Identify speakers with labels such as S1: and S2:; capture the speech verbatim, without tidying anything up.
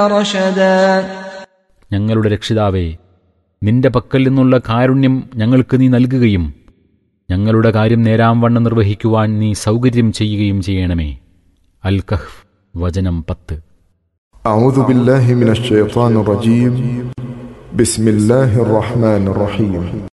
S1: رشدا
S2: ഞങ്ങളുടെ രക്ഷിതാവേ, നിന്റെ പക്കൽ നിന്നുള്ള കാരുണ്യം ഞങ്ങൾക്ക് നീ നൽകുകയും ഞങ്ങളുടെ കാര്യം നേരാംവണ്ണം നിർവഹിക്കുവാൻ നീ സൗകര്യം ചെയ്യുകയും ചെയ്യണമേ. അൽ കഹ്ഫ് വചനം പത്ത്.
S3: അഊദു ബില്ലാഹി മിനശ് ശൈത്വാനിർ റജീം. ബിസ്മില്ലാഹിർ റഹ്മാനിർ റഹീം.